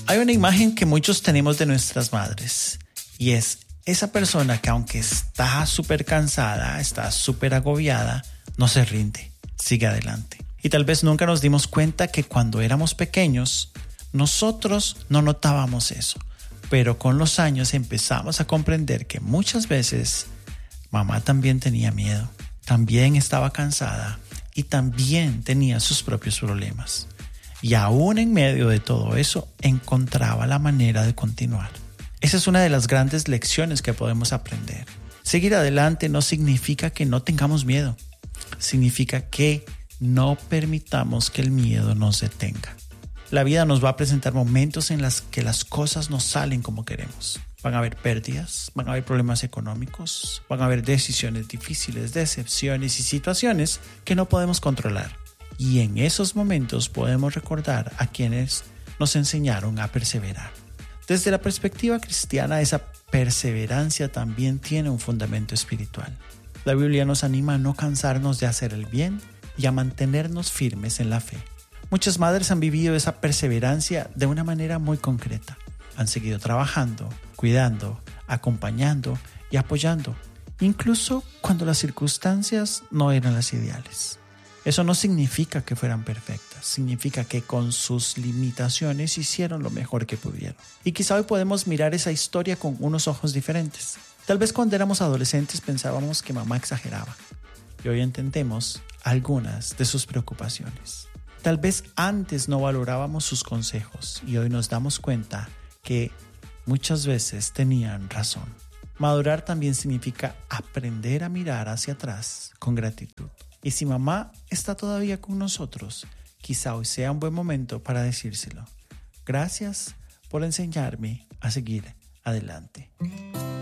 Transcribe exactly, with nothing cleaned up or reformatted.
Hay una imagen que muchos tenemos de nuestras madres y es esa persona que aunque está súper cansada, está súper agobiada, no se rinde, sigue adelante. Y tal vez nunca nos dimos cuenta que cuando éramos pequeños, nosotros no notábamos eso. Pero con los años empezamos a comprender que muchas veces mamá también tenía miedo, también estaba cansada y también tenía sus propios problemas. Y aún en medio de todo eso, encontraba la manera de continuar. Esa es una de las grandes lecciones que podemos aprender. Seguir adelante no significa que no tengamos miedo. Significa que no permitamos que el miedo nos detenga. La vida nos va a presentar momentos en los que las cosas no salen como queremos. Van a haber pérdidas, van a haber problemas económicos, van a haber decisiones difíciles, decepciones y situaciones que no podemos controlar. Y en esos momentos podemos recordar a quienes nos enseñaron a perseverar. Desde la perspectiva cristiana, esa perseverancia también tiene un fundamento espiritual. La Biblia nos anima a no cansarnos de hacer el bien y a mantenernos firmes en la fe. Muchas madres han vivido esa perseverancia de una manera muy concreta. Han seguido trabajando, cuidando, acompañando y apoyando, incluso cuando las circunstancias no eran las ideales. Eso no significa que fueran perfectas, significa que con sus limitaciones hicieron lo mejor que pudieron. Y quizá hoy podemos mirar esa historia con unos ojos diferentes. Tal vez cuando éramos adolescentes pensábamos que mamá exageraba y hoy entendemos algunas de sus preocupaciones. Tal vez antes no valorábamos sus consejos y hoy nos damos cuenta que muchas veces tenían razón. Madurar también significa aprender a mirar hacia atrás con gratitud. Y si mamá está todavía con nosotros, quizá hoy sea un buen momento para decírselo. Gracias por enseñarme a seguir adelante.